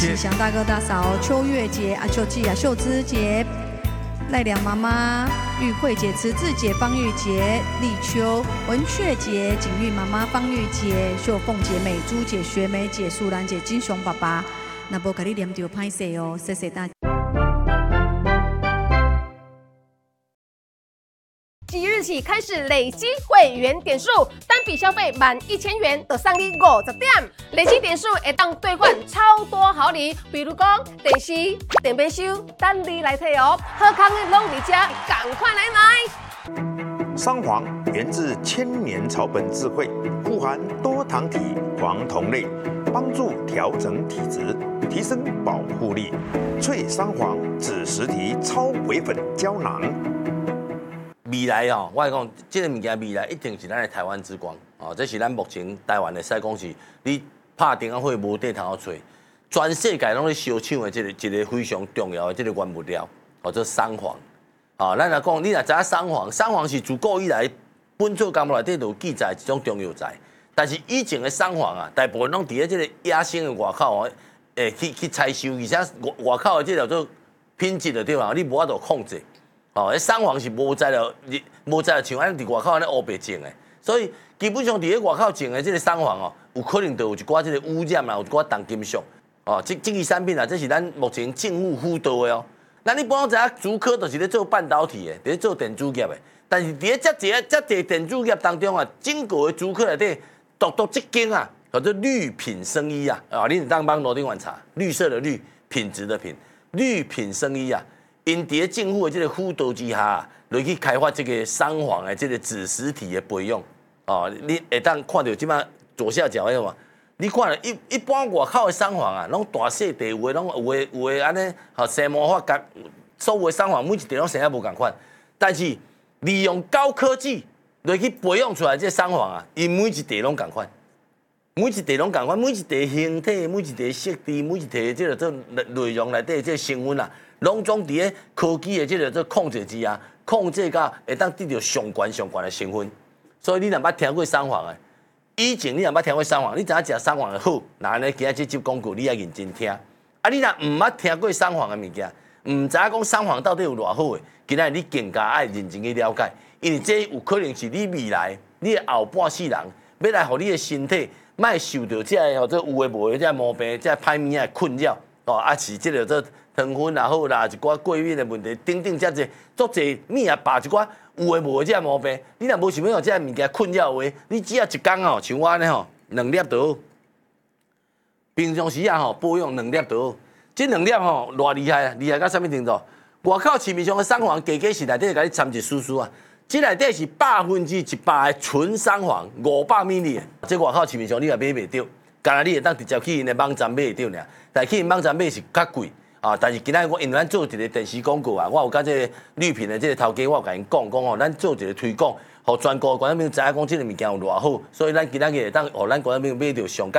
吉祥大哥大嫂秋月节、阿秀季、秀芝节、赖良妈妈、玉慧姐、慈字姐、方玉节、立秋、文雀节、景玉妈妈、方玉节、秀凤姐、美珠姐、学美姐、素兰姐、金雄爸爸。那无给你念到歹势哦，谢谢大家。 即日起开始累积会员点数，单笔消费满1000元就送你50点，累积点数会当兑换超多好礼，比如讲电视、电冰箱，等你来摕哦。好康的拢伫遮，赶快来买！ 桑黄源自千年草本智慧，富含多糖体、黄酮类，帮助调整体质，提升保护力。脆桑黄紫实体超微粉胶囊。 未来哦，我讲，这个物件未来一定是咱的台湾之光哦。这是咱目前台湾的使讲是，你拍电话会无地通找，全世界拢咧烧抢的一个非常重要的这个原物料，哦，做桑黄。哦，咱来讲，你若知影桑黄是自古以来本草纲目内底就有记载一种中药材，但是以前的桑黄啊，大部分拢伫咧这个野生的外口哦，去采收，而且外口的这叫做品质的对吧？你无法度控制。哦，迄桑黄是无在了，无在了像咱伫外口安尼乌白种的，所以基本上伫咧外口种的这个桑黄哦，有可能就有一寡这个污染啦，有一寡重金属哦，这个产品啊，这是咱目前政府辅导的哦。咱一般知影竹科就是咧做半导体的，咧做电子业的，但是伫咧遮侪电子业当中啊，整个的竹科内底独一间啊，叫做绿品生医啊，啊，你当帮罗定晚查，绿色的绿，品质的品，绿品生医啊。因伫政府的这个辅导之下，来去开发这个桑黄的这个子实体的培养哦，你会当看到即摆左下角迄个嘛？你看了一般外口的桑黄啊，拢大细地有的拢有的安尼，吼生魔法甲所有的桑黄每一地拢生啊无共款，但是利用高科技来去培养出来这桑黄啊，因每一地拢共款。每一地拢共款，每一地形体、每一地色地、每一地这个做内容内底这成分啊，拢总伫咧科技的这个做控制之下，控制到会当得到上悬的成分。所以你若捌听过桑黄的，以前你若捌听过桑黄，你知影食桑黄的好，那安尼今仔这集广告你要认真听。啊，你若毋捌听过桑黄的物件，毋知影讲桑黄到底有偌好的，今仔你更加爱认真去了解，因为这有可能是你未来你的后半世人要来互你的身体。莫受到这个做有诶无诶这毛病、这歹物仔困扰哦，啊是这个做糖分也好啦，一寡过敏的问题，等等遮济，足济物啊，把一寡有诶无诶这毛病，你若无想要这物件困扰的话，你只要一工吼，像我安尼吼，2粒就好。平常时啊吼，保养2粒就好。这2粒吼，偌厉害啊！厉害到啥物程度？外口市面上的桑黄，加是内底甲你掺一丝丝啊。这内底是100%的纯桑黄，500ml的。这外口市面上你也买袂到，干那你会当直接去因的网站买会到尔。但去因网站买是较贵啊。但是今仔我因为咱做一个电视广告啊，我有甲这个绿品的这个头家，我有甲因讲吼，咱做一个推广，互全国观众朋友知影讲这个物件有偌好，所以咱今仔日会当互咱观众朋友买到上佳